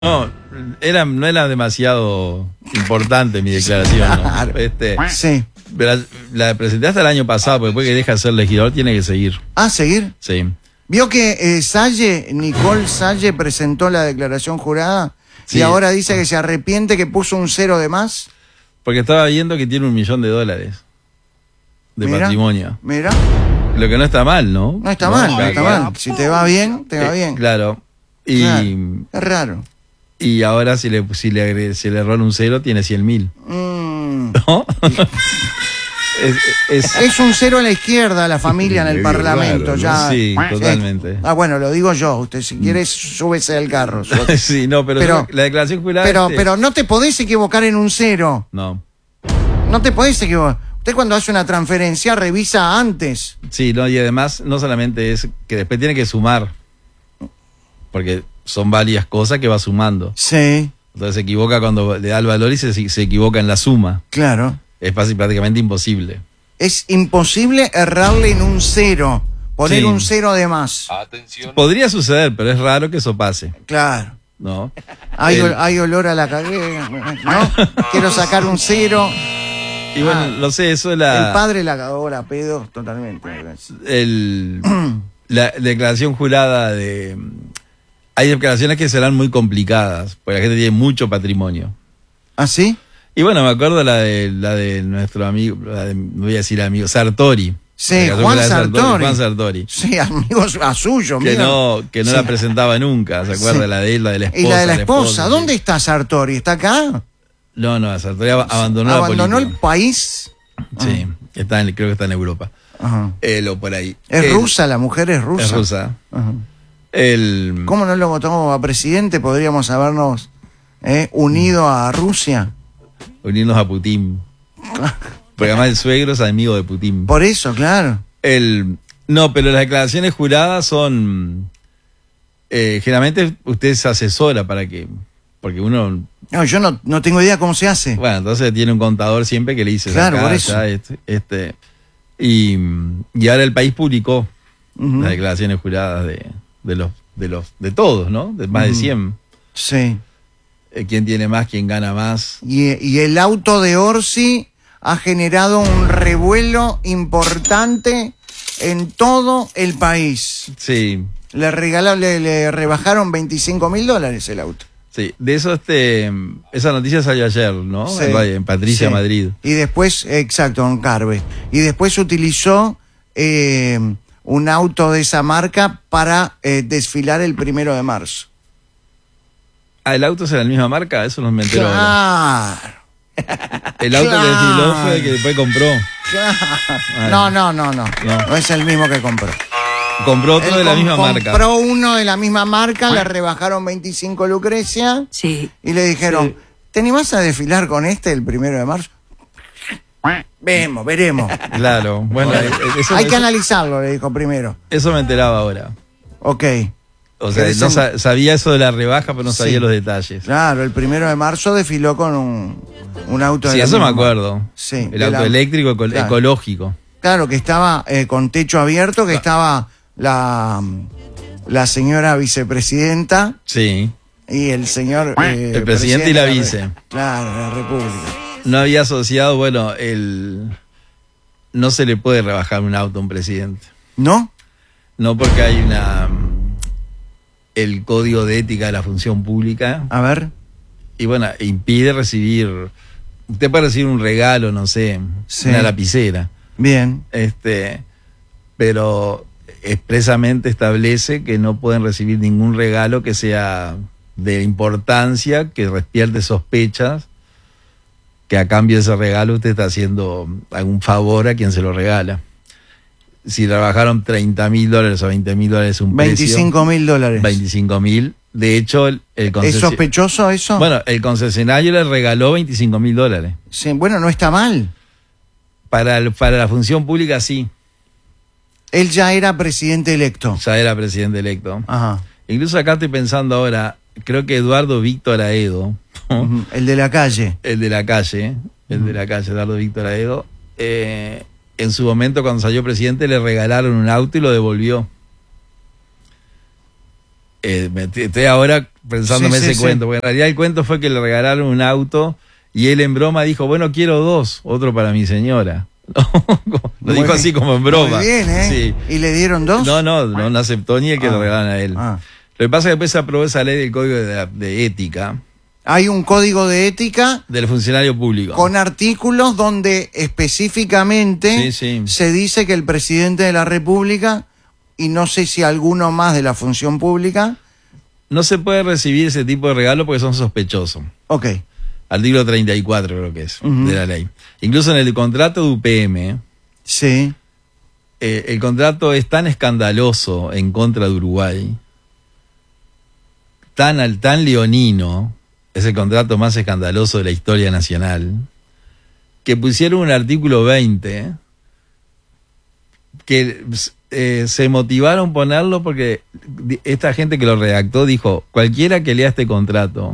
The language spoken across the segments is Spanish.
No, no era demasiado importante mi declaración, ¿no? Claro. Sí. La presenté hasta el año pasado, porque después que deja de ser legislador tiene que seguir. Ah, ¿seguir? Sí. ¿Vio que Nicole Salle presentó la declaración jurada? Sí. Y ahora dice que se arrepiente que puso un 0 de más. Porque estaba viendo que tiene $1 millón de patrimonio. Mira. Lo que no está mal, ¿no? No está mal, no está mal. Si te va bien, te va bien. Claro. Y, Claro. Es raro. y ahora si le erró un 0, tiene 100.000. ¿No? Es un 0 a la izquierda la familia en el Parlamento. Raro, ¿no? Ya. Sí, totalmente. Bueno, lo digo yo. Usted si quiere súbese al carro. Sí, no, pero la declaración jurada... Pero no te podés equivocar en un 0. No. No te podés equivocar. Usted cuando hace una transferencia revisa antes. Sí, no, y además no solamente es que después tiene que sumar, porque son varias cosas que va sumando. Sí, Entonces se equivoca cuando le da el valor y se equivoca en la suma. claro. Es prácticamente imposible. Es imposible errarle en un 0. Poner Sí. un 0 de más. Podría suceder, pero es raro que eso pase, Claro. ¿no? Hay olor a la caguera, ¿no? Quiero sacar un 0. Y bueno, no sé, eso es El padre la cagó la pedo totalmente. la declaración jurada de... Hay declaraciones que serán muy complicadas, porque la gente tiene mucho patrimonio. ¿Ah, sí? Y bueno, me acuerdo la de nuestro amigo, no voy a decir amigo, Sartori. Sí, La Juan de Sartori. Juan Sartori. Sí, amigos a suyo, Que mío. no Sí. la presentaba nunca, ¿se acuerda? Sí. La de él, la de la esposa. ¿Y la de la esposa? sí. ¿Dónde está Sartori? ¿Está acá? No, Sartori abandonó la ¿Abandonó el política. país? Sí, creo que está en Europa. Ajá. O por ahí. ¿Es rusa? ¿La mujer es rusa? Es rusa. Ajá. El, ¿Cómo no lo votamos a presidente? Podríamos habernos unido a Rusia. unirnos a Putin. Porque además el suegro es amigo de Putin. Por eso, claro. No, pero las declaraciones juradas son... generalmente usted se asesora porque uno... No, yo no tengo idea cómo se hace. Bueno, entonces tiene un contador siempre que le dice... Claro, acá, por eso. allá, y ahora el país publicó Ujú. las declaraciones juradas de todos, ¿no? De más de 100. Sí. ¿Quién tiene más? ¿Quién gana más? Y el auto de Orsi ha generado un revuelo importante en todo el país. Sí, Le rebajaron $25.000 el auto. sí. De eso esa noticia salió ayer, ¿no? Sí. En Patricia, Sí. Madrid. Y después, exacto, en Carve. Y después utilizó un auto de esa marca para desfilar el 1 de marzo. Ah, ¿el auto es de la misma marca? Eso no me entero. ahora. Claro. El auto Claro. que desfiló fue el que después compró. Claro. No. No es el mismo que compró. Compró otro Él de la misma marca. Compró uno de la misma marca, le rebajaron 25 Lucrecia Sí. y le dijeron, Sí. ¿te animás a desfilar con este el 1 de marzo? Veremos. Claro, bueno, Hay que analizarlo, le dijo primero. eso me enteraba ahora. Ok. O sea, ¿Querés no sabía eso de la rebaja, pero no sabía Sí. los detalles. Claro, el 1 de marzo desfiló con un auto de Sí, la eso me misma acuerdo. Sí, El de auto la- eléctrico Claro. ecológico. Claro, que estaba con techo abierto, que estaba la señora vicepresidenta Sí. y el señor... El presidente y la vice. Claro, de la República. No había asociado, bueno, no se le puede rebajar un auto a un presidente. ¿No? No, porque hay el código de ética de la función pública. A ver. Y bueno, impide recibir. Usted puede recibir un regalo, no sé, Sí. una lapicera. Bien. Pero expresamente establece que no pueden recibir ningún regalo que sea de importancia, que despierte sospechas, que a cambio de ese regalo usted está haciendo algún favor a quien se lo regala. Si le bajaron $30.000 o $20.000 un precio, $25.000. 25.000. De hecho, el ¿Es concesionario... sospechoso eso? Bueno, el concesionario le regaló $25.000. Sí, bueno, no está mal. Para la función pública sí, Él ya era presidente electo. ya era presidente electo. Ajá. Incluso acá estoy pensando ahora, creo que Eduardo Víctor Aedo, ¿no? Ujú. El de la calle. el de la calle, Eduardo Víctor Aedo, en su momento cuando salió presidente le regalaron un auto y lo devolvió. Estoy ahora pensándome Sí, sí, ese sí. cuento, porque en realidad el cuento fue que le regalaron un auto y él en broma dijo, bueno, quiero 2, otro para mi señora. Lo Muy dijo bien. así como en broma. Muy bien, ¿eh? Sí. ¿Y le dieron 2? No aceptó ni el que Ah. le regalan a él. Ah. Lo que pasa es que después se aprobó esa ley del código de ética Hay un código de ética del funcionario público. con artículos donde específicamente Sí, sí. se dice que el presidente de la República, y no sé si alguno más de la función pública, No se puede recibir ese tipo de regalo porque son sospechosos. ok, Artículo 34 creo que es Ujú. de la ley. Incluso en el contrato de UPM, sí, el contrato es tan escandaloso en contra de Uruguay, tan leonino, es el contrato más escandaloso de la historia nacional, que pusieron un artículo 20 que se motivaron ponerlo porque esta gente que lo redactó dijo, cualquiera que lea este contrato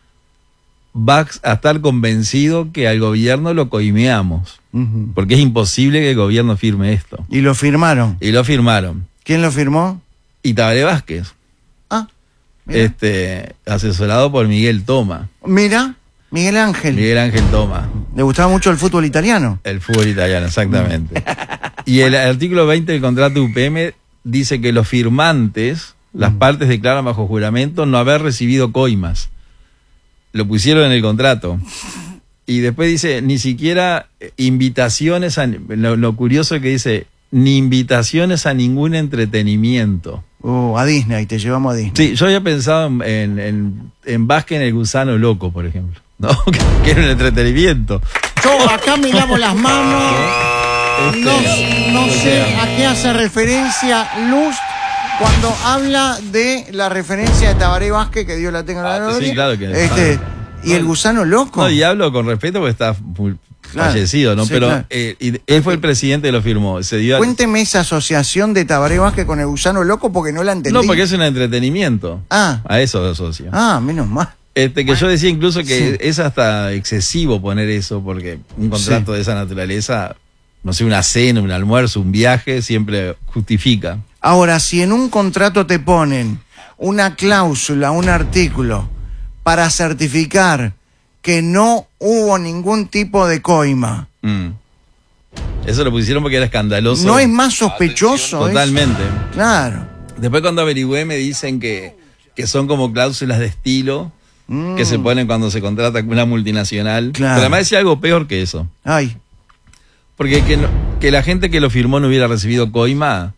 va a estar convencido que al gobierno lo coimeamos, ujú. porque es imposible que el gobierno firme esto. Y lo firmaron. Y lo firmaron. ¿Quién lo firmó? Y Tabaré Vázquez, Ah, mira, asesorado por Miguel Toma. Mira, Miguel Ángel. Miguel Ángel Toma, Le gustaba mucho el fútbol italiano. el fútbol italiano, exactamente. Y el artículo 20 del contrato UPM dice que los firmantes, las partes declaran bajo juramento no haber recibido coimas. Lo pusieron en el contrato. Y después dice, ni siquiera invitaciones a... Lo curioso es que dice, ni invitaciones a ningún entretenimiento. A Disney, te llevamos a Disney. Sí, yo había pensado en Vázquez en el gusano loco, por ejemplo. ¿No? Que era un entretenimiento. Yo acá me lavo las manos. No sé a qué hace referencia Luz cuando habla de la referencia de Tabaré Vázquez, que Dios la tenga en la gloria. sí, claro que y el gusano loco. No, y hablo con respeto porque está Claro, fallecido, ¿no? sí, Pero claro. y él fue el presidente que lo firmó. Se dio Cuénteme esa asociación de Tabaré Vázquez con el gusano loco porque no la entendí. No, porque es un entretenimiento. Ah. A eso lo asocio. Menos mal. Que yo decía incluso que Sí. es hasta excesivo poner eso, porque un contrato de esa naturaleza, no sé, una cena, un almuerzo, un viaje, siempre justifica. Ahora, si en un contrato te ponen una cláusula, un artículo, para certificar que no hubo ningún tipo de coima, Eso lo pusieron porque era escandaloso. ¿no es más sospechoso? Totalmente. Claro. Después cuando averigüé me dicen que son como cláusulas de estilo que se ponen cuando se contrata con una multinacional. Claro. Pero además decía algo peor que eso. Ay, Porque que la gente que lo firmó no hubiera recibido coima,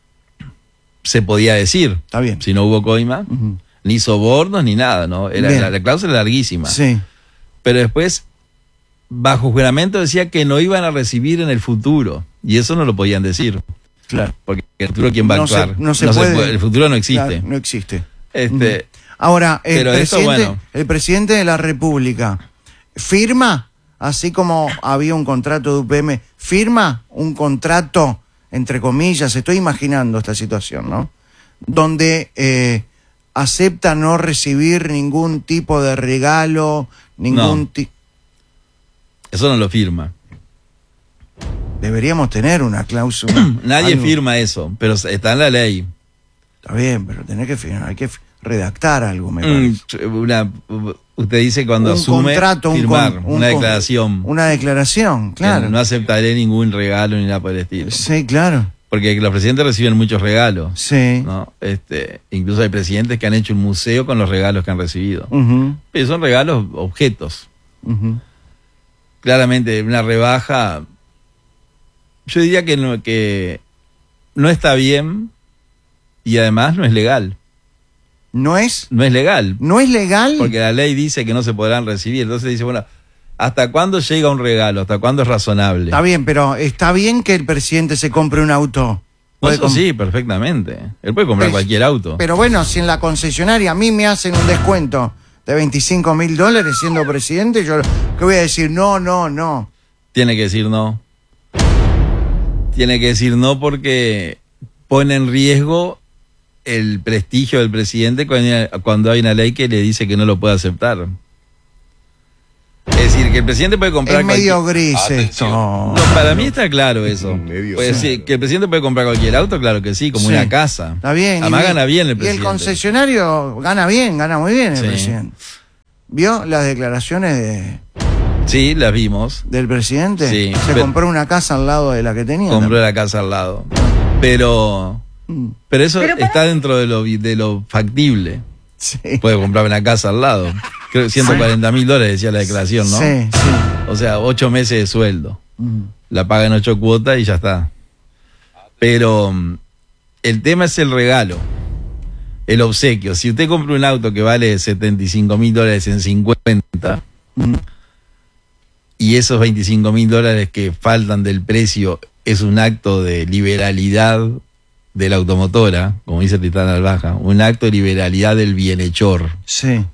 se podía decir. está bien. Si no hubo coima, Ujú. ni sobornos ni nada, ¿no? Era Bien. la cláusula era larguísima. Sí. Pero después, bajo juramento decía que no iban a recibir en el futuro. Y eso no lo podían decir. Claro. Porque el futuro, ¿quién va a No se- actuar? no se puede. El futuro no existe. Claro, no existe. Pero Ahora, bueno. el presidente de la República firma, así como había un contrato de UPM, firma un contrato, entre comillas, estoy imaginando esta situación, ¿no? Donde acepta no recibir ningún tipo de regalo, ningún No. Eso no lo firma. Deberíamos tener una cláusula. Nadie algo. firma eso, pero está en la ley. Está bien, pero tenés que firmar, hay que redactar algo, me parece. Usted dice cuando Un asume contrato, firmar un una con- declaración. Una declaración, claro. Que no aceptaré ningún regalo ni nada por el estilo. Sí, claro. Porque los presidentes reciben muchos regalos. Sí. ¿No? Incluso hay presidentes que han hecho un museo con los regalos que han recibido. Ujú, Pero son regalos, objetos. ujú. Claramente, una rebaja, yo diría que no está bien y además no es legal. ¿No es? No es legal. ¿No es legal? Porque la ley dice que no se podrán recibir. Entonces dice, bueno, ¿hasta cuándo llega un regalo? ¿Hasta cuándo es razonable? Está bien, pero está bien que el presidente se compre un auto. Puede Eso sí, perfectamente. Él puede comprar Pues, cualquier auto. Pero bueno, si en la concesionaria a mí me hacen un descuento de $25.000 siendo presidente, yo ¿qué voy a decir? No. Tiene que decir no. Tiene que decir no porque pone en riesgo el prestigio del presidente cuando hay una ley que le dice que no lo puede aceptar. Es decir, que el presidente puede comprar Es medio cualquier... gris esto. No, para mí está claro eso. Puede decir que el presidente puede comprar cualquier auto, claro que sí, como Sí. una casa. Está bien. Además gana bien el Y el presidente. concesionario gana muy bien el Sí. presidente. ¿Vio las declaraciones Sí, las vimos. del presidente? Sí, Se pero- compró una casa al lado de la que tenía. Compró la casa al lado. Pero eso está dentro de lo factible. Sí. Puede comprar una casa al lado. Creo que $140.000 decía la declaración, ¿no? Sí, sí. O sea, 8 meses de sueldo. La paga en 8 cuotas y ya está. Pero el tema es el regalo, el obsequio. Si usted compra un auto que vale $75.000 en 50 y esos $25.000 que faltan del precio es un acto de liberalidad de la automotora, como dice Titán Albaja, un acto de liberalidad del bienhechor. Sí.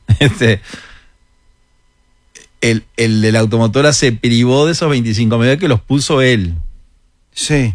El de la automotora se privó de esos $25.000 que los puso él. Sí.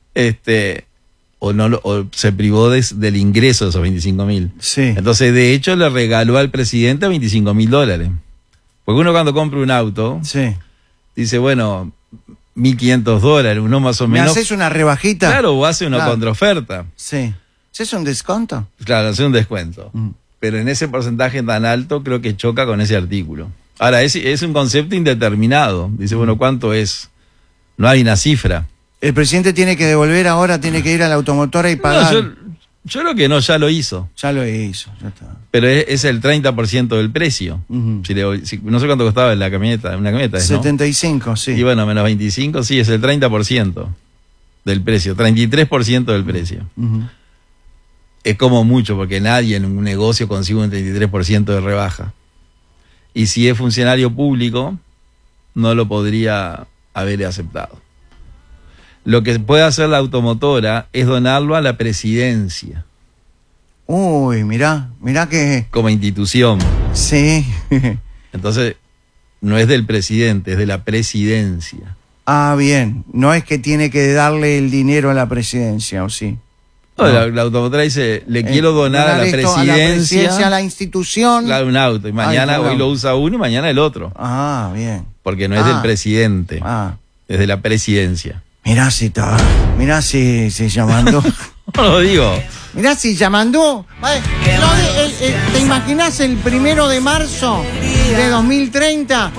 O se privó del ingreso de esos $25.000. Sí. Entonces, de hecho, le regaló al presidente $25.000. Porque uno cuando compra un auto, Sí. dice, bueno, $1.500, uno más o ¿Me menos. haces una rebajita? Claro, o hace una Claro. contraoferta. Sí. ¿Es un descuento? Claro, hace un descuento. Pero en ese porcentaje tan alto, creo que choca con ese artículo. Ahora, es un concepto indeterminado. Dice, bueno, ¿cuánto es? No hay una cifra. El presidente tiene que devolver ahora, tiene que ir a la automotora y pagar. No, yo creo que no, ya lo hizo. Ya lo hizo, ya está. Pero es el 30% del precio. Ujú. No sé cuánto costaba la camioneta, una camioneta, ¿no? 75, sí. Y bueno, menos 25, sí, es el 30% del precio, 33% del precio. Ujú. Es como mucho, porque nadie en un negocio consigue un 33% de rebaja. Y si es funcionario público, no lo podría haber aceptado. Lo que puede hacer la automotora es donarlo a la presidencia, Uy, mirá que... como institución. Sí. Entonces, no es del presidente, es de la presidencia. Ah, bien. No es que tiene que darle el dinero a la presidencia, ¿o sí? No, No. la automotora dice, le quiero donar a la esto presidencia, a la institución. claro, un auto. Y mañana, claro. hoy lo usa uno y mañana el otro. Ah, bien. Porque no es del presidente, Ah, es de la presidencia. mirá si llamando. No lo digo. Mirá si llamando. ¿Te imaginas el 1 de marzo de 2030?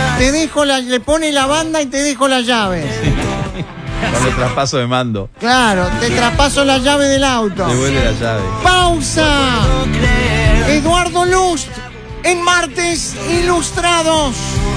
Le pone la banda y te dejo las llaves. Cuando traspaso de mando, Claro, te traspaso la llave del auto. devuelve la llave. ¡Pausa! Eduardo Lust en Martes Ilustrados.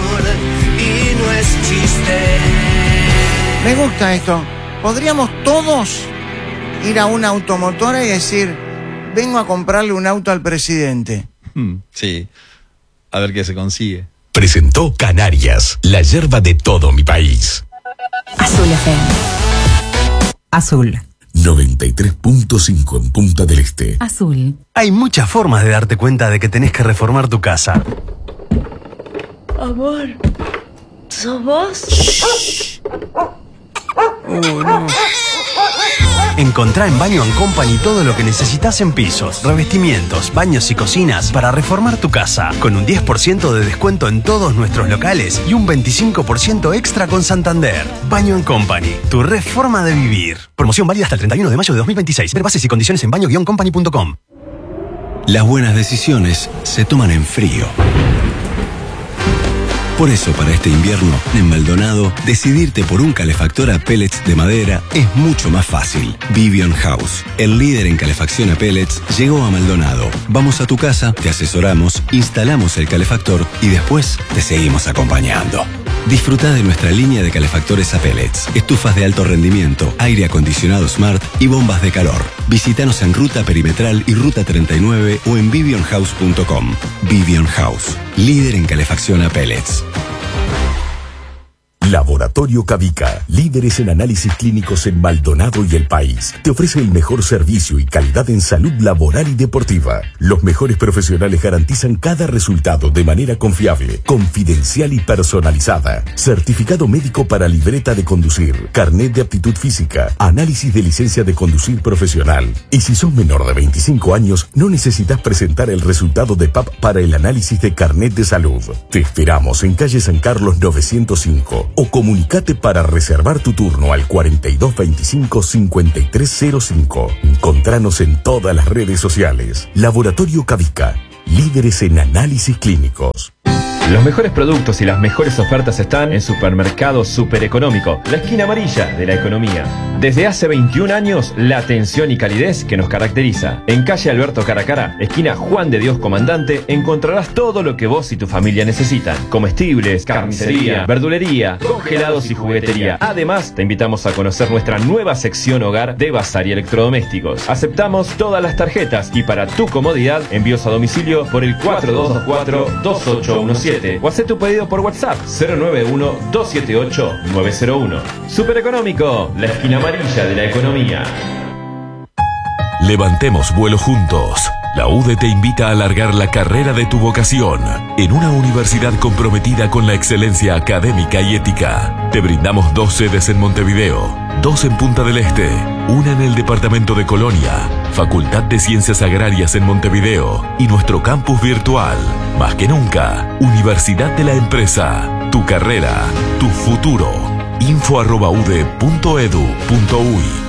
Y no es chiste. Me gusta esto. Podríamos todos ir a una automotora y decir, vengo a comprarle un auto al presidente. Sí. A ver qué se consigue. Presentó Canarias, la yerba de todo mi país. Azul FM. Azul. 93.5 en Punta del Este. Azul. Hay muchas formas de darte cuenta de que tenés que reformar tu casa. Amor, ¿sos vos? Encontrá en Baño & Company todo lo que necesitas en pisos, revestimientos, baños y cocinas para reformar tu casa, con un 10% de descuento en todos nuestros locales y un 25% extra con Santander. Baño & Company, tu reforma de vivir. Promoción válida hasta el 31 de mayo de 2026. Ver bases y condiciones en baño-company.com. Las buenas decisiones se toman en frío. Por eso, para este invierno, en Maldonado, decidirte por un calefactor a pellets de madera es mucho más fácil. Vivian House, el líder en calefacción a pellets, llegó a Maldonado. Vamos a tu casa, te asesoramos, instalamos el calefactor y después te seguimos acompañando. Disfruta de nuestra línea de calefactores a pellets, estufas de alto rendimiento, aire acondicionado Smart y bombas de calor. Visítanos en Ruta Perimetral y Ruta 39 o en vivionhouse.com. Vivian House, líder en calefacción a pellets. Laboratorio Cavica, líderes en análisis clínicos en Maldonado y el país. Te ofrece el mejor servicio y calidad en salud laboral y deportiva. Los mejores profesionales garantizan cada resultado de manera confiable, confidencial y personalizada. Certificado médico para libreta de conducir, carnet de aptitud física, análisis de licencia de conducir profesional. Y si sos menor de 25 años, no necesitas presentar el resultado de PAP para el análisis de carnet de salud. Te esperamos en calle San Carlos 905 o comunicate para reservar tu turno al 4225-5305. Encontranos en todas las redes sociales. Laboratorio Cavica, líderes en análisis clínicos. Los mejores productos y las mejores ofertas están en Supermercado Supereconómico, la esquina amarilla de la economía. Desde hace 21 años, la atención y calidez que nos caracteriza. En calle Alberto Caracara, esquina Juan de Dios Comandante, encontrarás todo lo que vos y tu familia necesitan. Comestibles, carnicería, verdulería, congelados y juguetería. Además, te invitamos a conocer nuestra nueva sección hogar de bazar y electrodomésticos. Aceptamos todas las tarjetas y para tu comodidad, envíos a domicilio por el 4224-2817. O haz tu pedido por WhatsApp 091-278-901. Supereconómico, la esquina amarilla de la economía. Levantemos vuelo juntos. La UDE te invita a alargar la carrera de tu vocación en una universidad comprometida con la excelencia académica y ética. Te brindamos 2 sedes en Montevideo, 2 en Punta del Este, una en el departamento de Colonia, Facultad de Ciencias Agrarias en Montevideo y nuestro campus virtual. Más que nunca, Universidad de la Empresa. Tu carrera, tu futuro. info@ude.edu.uy